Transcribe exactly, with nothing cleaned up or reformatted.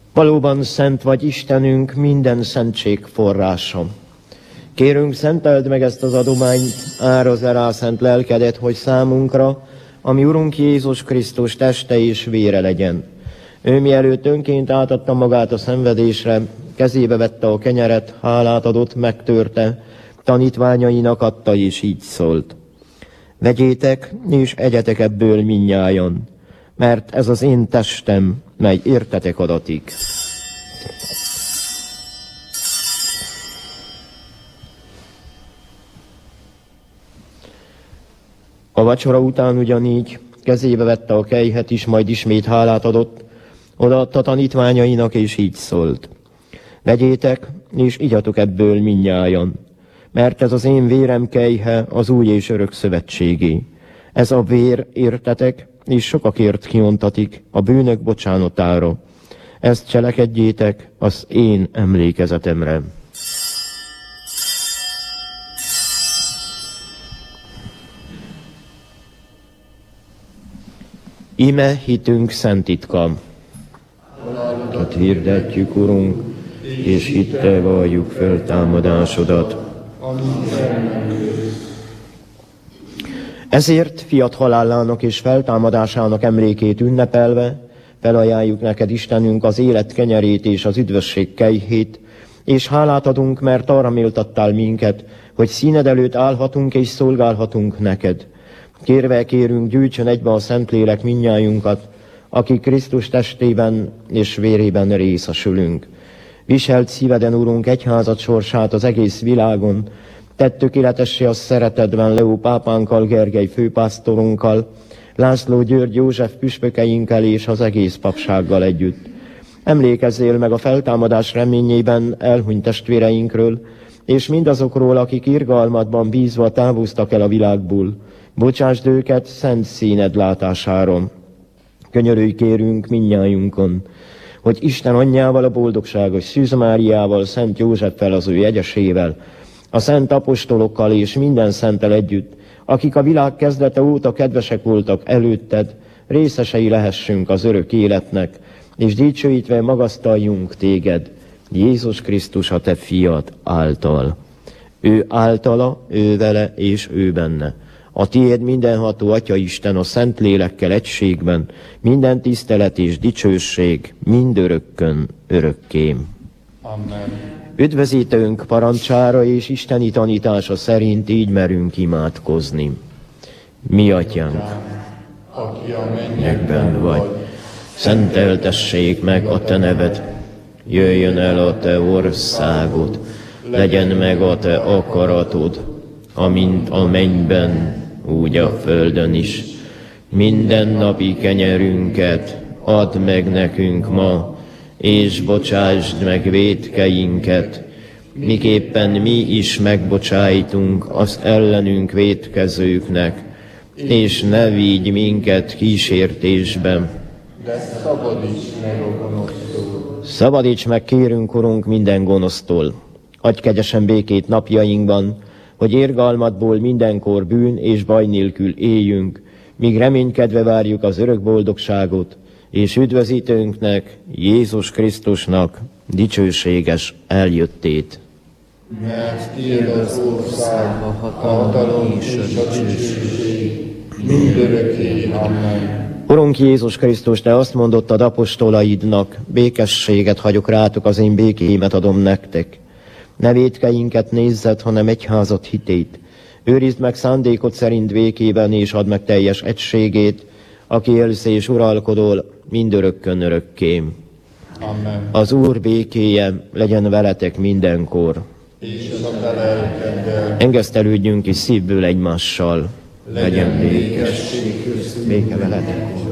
Valóban szent vagy Istenünk, minden szentség forrása. Kérünk, szenteld meg ezt az adományt, árazd el rá szent lelkedet, hogy számunkra, ami Urunk Jézus Krisztus teste és vére legyen. Ő mielőtt önként átadta magát a szenvedésre, kezébe vette a kenyeret, hálát adott, megtörte, tanítványainak adta, és így szólt. Vegyétek, és egyetek ebből mindnyájan, mert ez az én testem, mely értetek adatik. A vacsora után ugyanígy kezébe vette a kelyhet is, majd ismét hálát adott, odaadta tanítványainak, és így szólt. Vegyétek, és igyatok ebből mindnyájan, mert ez az én vérem kelyhe, az új és örök szövetségé. Ez a vér értetek, és sokakért kiontatik a bűnök bocsánatára. Ezt cselekedjétek az én emlékezetemre. Ime hitünk szent titka. Halálodat hirdetjük, Urunk, és hittel valljuk feltámadásodat. Ezért fiat halálának és feltámadásának emlékét ünnepelve felajánljuk neked, Istenünk, az élet kenyerét és az üdvösség kejhét, és hálát adunk, mert arra méltattál minket, hogy színed előtt állhatunk és szolgálhatunk neked. Kérve kérünk, gyűjtsön egybe a Szentlélek mindnyájunkat, akik Krisztus testében és vérében részesülünk. Viselt szíveden, Urunk, egyházad sorsát az egész világon, tedd tökéletessé a szeretetben Leó pápánkkal, Gergely főpásztorunkkal, László György József püspökeinkkel és az egész papsággal együtt. Emlékezzél meg a feltámadás reményében elhunyt testvéreinkről, és mindazokról, akik irgalmadban bízva távoztak el a világból. Bocsásd őket szent színed látására. Könyörülj kérünk mindnyájunkon, hogy Isten anyjával, a boldogságos Szűz Máriával, Szent Józseffel, az ő jegyesével, a szent apostolokkal és minden szenttel együtt, akik a világ kezdete óta kedvesek voltak előtted, részesei lehessünk az örök életnek, és dicsőítve magasztaljunk téged, Jézus Krisztus, a te fiad által. Ő általa, ő vele és ő benne. A tiéd mindenható Atya Isten a szent lélekkel egységben, minden tisztelet és dicsőség mindörökkön örökké. Amen. Üdvözítőnk parancsára és isteni tanítása szerint így merünk imádkozni. Mi Atyánk, aki a mennyekben vagy, szenteltessék meg a te neved, jöjjön el a te országod, legyen meg a te akaratod, amint a mennyben, úgy a földön is. Minden napi kenyerünket add meg nekünk ma, és bocsásd meg vétkeinket, miképpen mi is megbocsájtunk az ellenünk vétkezőknek, és ne vigy minket kísértésbe, de szabadíts meg a gonosztól. Szabadíts meg, kérünk, Urunk, minden gonosztól. Adj kegyesen békét napjainkban, hogy irgalmadból mindenkor bűn és baj nélkül éljünk, míg reménykedve várjuk az örök boldogságot, és üdvözítőnknek, Jézus Krisztusnak dicsőséges eljöttét. Mert tiéd az ország, a hatalom és a dicsőség mindörökké. Amen. Urunk Jézus Krisztus, te azt mondottad apostolaidnak, békességet hagyok rátok, az én békémet adom nektek. Ne vétkeinket nézzed, hanem egyházad hitét. Őrizd meg szándékod szerint békében, és add meg teljes egységét, aki élsz és uralkodol mindörökkön örökké. Amen. Az Úr békéje legyen veletek mindenkor. És a te lelkeddel. Engesztelődjünk is szívből egymással. Legyen békesség köztünk. Béke veletek.